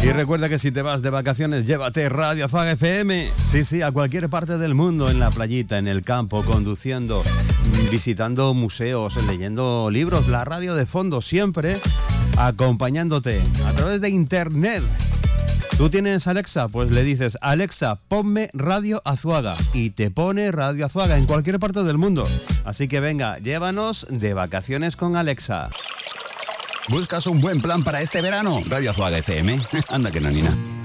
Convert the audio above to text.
Y recuerda que si te vas de vacaciones, llévate Radio Azuaga FM. Sí, a cualquier parte del mundo, en la playita, en el campo, conduciendo, visitando museos, leyendo libros, la radio de fondo, siempre acompañándote a través de internet. ¿Tú tienes Alexa? Pues le dices, Alexa, ponme Radio Azuaga, y te pone Radio Azuaga en cualquier parte del mundo. Así que venga, llévanos de vacaciones con Alexa. ¿Buscas un buen plan para este verano? Radio Azuaga FM. Anda que no, Nina.